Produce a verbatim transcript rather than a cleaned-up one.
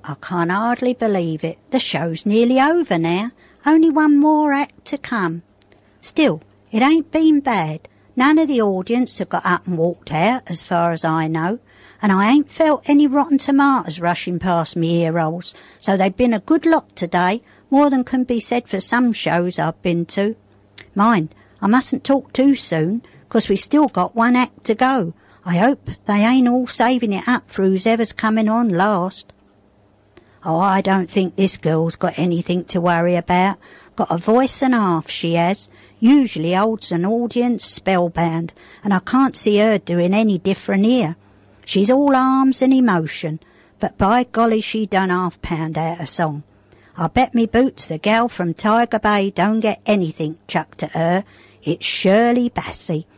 I can't hardly believe it. The show's nearly over now. Only one more act to come. Still, it ain't been bad. None of the audience have got up and walked out, as far as I know, and I ain't felt any rotten tomatoes rushing past me ear holes, so they've been a good lot today, more than can be said for some shows I've been to. Mind, I mustn't talk too soon, 'cause we still got one act to go. I hope they ain't all saving it up for whoever's coming on last. Oh, I don't think this girl's got anything to worry about. Got a voice and a half, she has. Usually holds an audience spellbound, and I can't see her doing any different here. She's all arms and emotion, but by golly she done half pound out a song. I bet me boots the gal from Tiger Bay don't get anything chucked at her. It's Shirley Bassey.